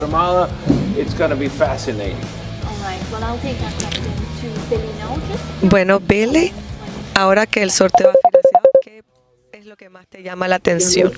Guatemala. It's going to be fascinating. All right. Well, I'll take that question to Billy now. Bueno, Billy, ahora que el sorteo ha finalizado, ¿qué es lo que más te llama la atención?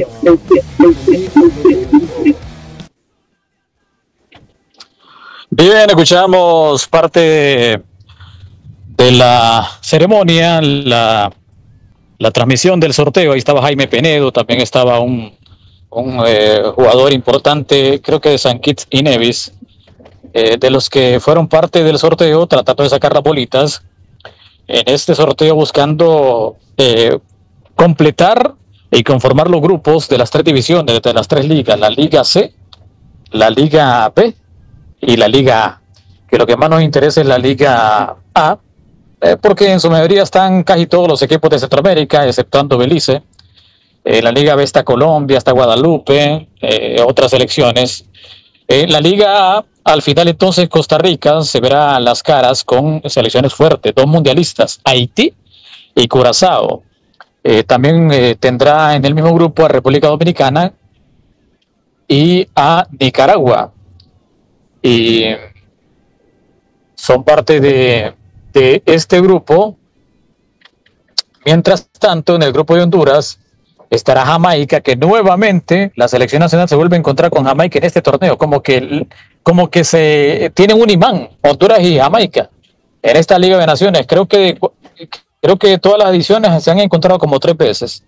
Bien, escuchamos parte de la ceremonia, la transmisión del sorteo. Ahí estaba Jaime Penedo, también estaba un jugador importante, creo que de San Kitts y Nevis, de los que fueron parte del sorteo, tratando de sacar las bolitas en este sorteo, buscando completar y conformar los grupos de las tres divisiones, de las tres ligas, la Liga C, la Liga B y la Liga A, que lo que más nos interesa es la Liga A, porque en su mayoría están casi todos los equipos de Centroamérica, exceptuando Belice. La Liga B está Colombia, está Guadalupe, otras selecciones. La Liga A, al final entonces Costa Rica se verá las caras con selecciones fuertes, dos mundialistas, Haití y Curazao. También tendrá en el mismo grupo a República Dominicana y a Nicaragua. Y son parte de este grupo. Mientras tanto, en el grupo de Honduras estará Jamaica, que nuevamente la selección nacional se vuelve a encontrar con Jamaica en este torneo, como que se tienen un imán, Honduras y Jamaica, en esta Liga de Naciones. Creo que todas las ediciones se han encontrado como 3 veces.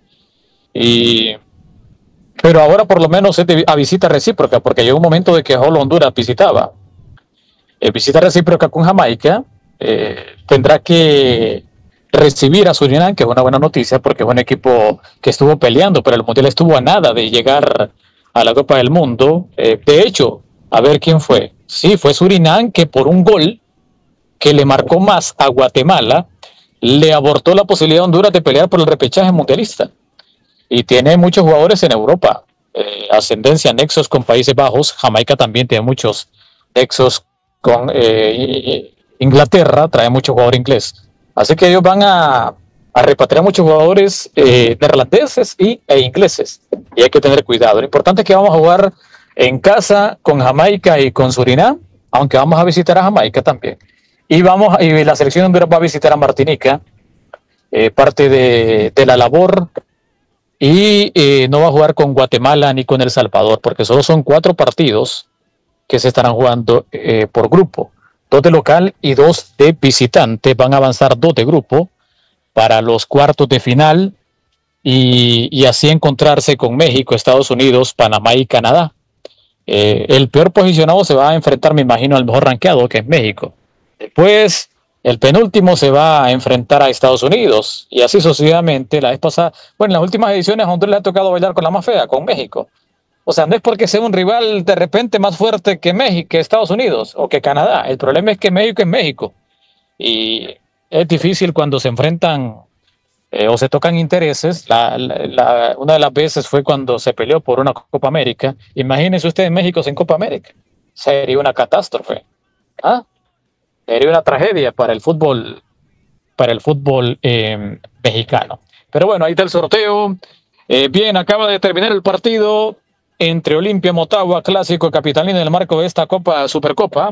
Pero ahora por lo menos es a visita recíproca, porque llegó un momento de que solo Honduras visitaba. Visita recíproca con Jamaica, tendrá que recibir a Surinam, que es una buena noticia, porque es un equipo que estuvo peleando, pero el Mundial estuvo a nada de llegar a la Copa del Mundo. De hecho, a ver quién fue. Sí, fue Surinam, que por un gol que le marcó más a Guatemala, le abortó la posibilidad a Honduras de pelear por el repechaje mundialista. Y tiene muchos jugadores en Europa, ascendencia, nexos con Países Bajos. Jamaica también tiene muchos nexos con Inglaterra, trae mucho jugador inglés. Así que ellos van a repatriar muchos jugadores neerlandeses e ingleses. Y hay que tener cuidado. Lo importante es que vamos a jugar en casa con Jamaica y con Surinam, aunque vamos a visitar a Jamaica también. Y la selección de Honduras va a visitar a Martinica, parte de la labor. Y no va a jugar con Guatemala ni con El Salvador, porque solo son 4 partidos que se estarán jugando por grupo. 2 de local y 2 de visitante. Van a avanzar 2 de grupo para los cuartos de final y así encontrarse con México, Estados Unidos, Panamá y Canadá. El peor posicionado se va a enfrentar, me imagino, al mejor rankeado, que es México. Después, el penúltimo se va a enfrentar a Estados Unidos y así sucesivamente. La vez pasada, en las últimas ediciones a Honduras le ha tocado bailar con la más fea, con México. O sea, no es porque sea un rival de repente más fuerte que México, que Estados Unidos o que Canadá. El problema es que México es México. Y es difícil cuando se enfrentan o se tocan intereses. Una de las veces fue cuando se peleó por una Copa América. Imagínense ustedes México en Copa América. Sería una catástrofe. Sería una tragedia para el fútbol mexicano. Pero bueno, ahí está el sorteo. Bien, acaba de terminar el partido entre Olimpia Motagua, clásico capitalino, en el marco de esta Supercopa.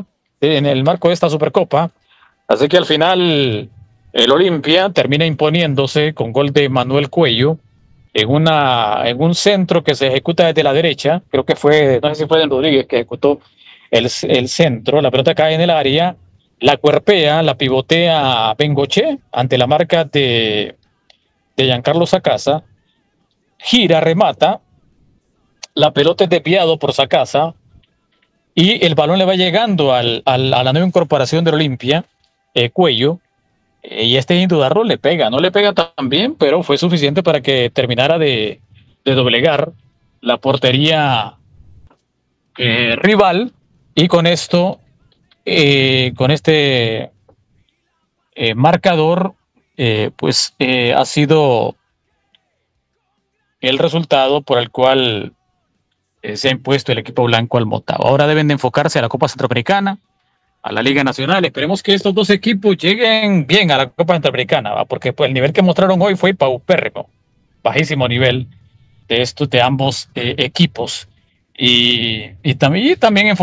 Así que al final el Olimpia termina imponiéndose con gol de Manuel Cuello en un centro que se ejecuta desde la derecha. Creo que fue, no sé si fue de Rodríguez que ejecutó el centro. La pelota cae en el área, la cuerpea, la pivotea Bengoche ante la marca de Giancarlo Sacasa, gira, remata, la pelota es desviado por Sacasa y el balón le va llegando a la nueva incorporación del Olimpia, Cuello, y sin dudarlo le pega, no le pega tan bien, pero fue suficiente para que terminara de doblegar la portería rival, y con esto, con este marcador, ha sido el resultado por el cual se ha impuesto el equipo blanco al Motagua. Ahora deben de enfocarse a la Copa Centroamericana, a la Liga Nacional. Esperemos que estos 2 equipos lleguen bien a la Copa Centroamericana, porque el nivel que mostraron hoy fue paupérrimo, bajísimo nivel de ambos equipos. y también en